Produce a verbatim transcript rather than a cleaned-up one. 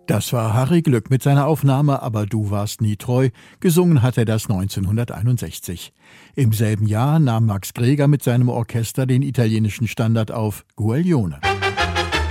Das war Harry Glück mit seiner Aufnahme „Aber du warst nie treu". Gesungen hat er das neunzehnhunderteinundsechzig. Im selben Jahr nahm Max Greger mit seinem Orchester den italienischen Standard auf, Guaglione.